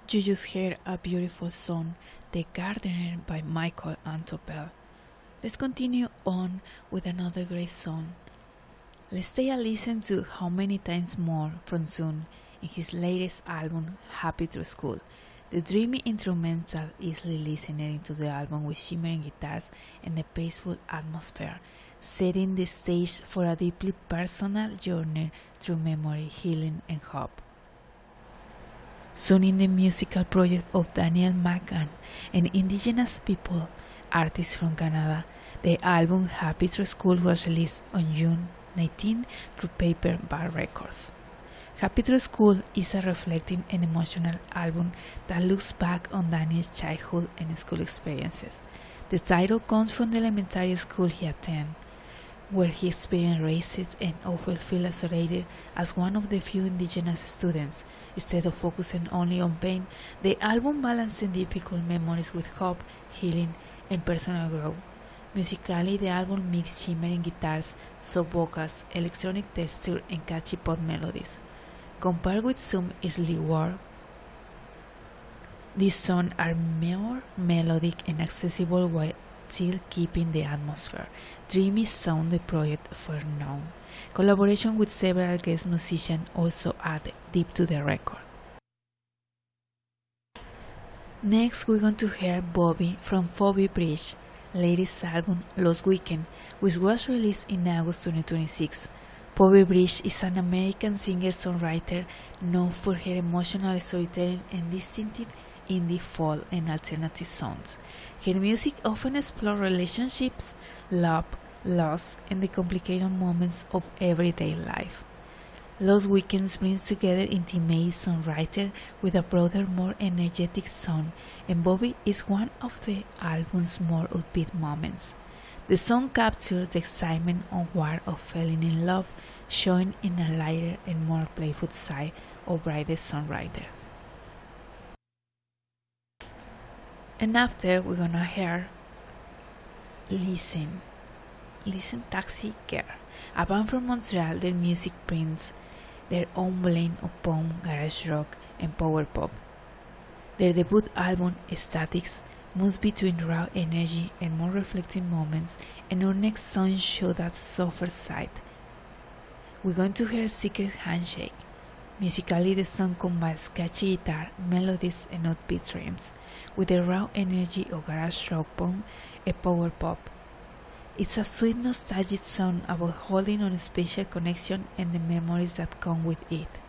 You just heard a beautiful song, The Gardener by Michael Antopel. Let's continue on with another great song. Let's take a listen to How Many Times More from Zoon in his latest album, Happy Through School. The dreamy instrumental easily listening into the album with shimmering guitars and a peaceful atmosphere, setting the stage for a deeply personal journey through memory, healing, and hope. Soon in the musical project of Daniel McGann, an indigenous people artist from Canada, the album Happy Through School was released on June 19 through Paper Bar Records. Happy Through School is a reflecting and emotional album that looks back on Daniel's childhood and school experiences. The title comes from the elementary school he attended, where he experienced racism and often felt isolated as one of the few indigenous students. Instead of focusing only on pain, the album balances difficult memories with hope, healing, and personal growth. Musically, the album mixes shimmering guitars, soft vocals, electronic texture, and catchy pop melodies. Compared with some easily warm, these songs are more melodic and accessible while still keeping the atmosphere. Dreamy sound the project for now. Collaboration with several guest musicians also add deep to the record. Next, we're going to hear Bobby from Phoebe Bridge, latest album Lost Weekend, which was released in August 2026. Phoebe Bridge is an American singer-songwriter known for her emotional storytelling and distinctive indie folk and alternative songs. Her music often explores relationships, love, loss, and the complicated moments of everyday life. Lost Weekends brings together intimate songwriter with a broader, more energetic sound, and Bobby is one of the album's more upbeat moments. The song captures the excitement and war of falling in love, showing in a lighter and more playful side of Brides's songwriter. And after, we're gonna hear Listen Taxi Girl, a band from Montreal. Their music brings their own blend of pop, garage rock, and power pop. Their debut album, Statics, moves between raw energy and more reflective moments, and our next song shows that softer side. We're going to hear Secret Handshake. Musically, the song combines catchy guitar, melodies, and upbeat drums, with the raw energy of garage rock, punk, and power pop. It's a sweet, nostalgic song about holding on a special connection and the memories that come with it.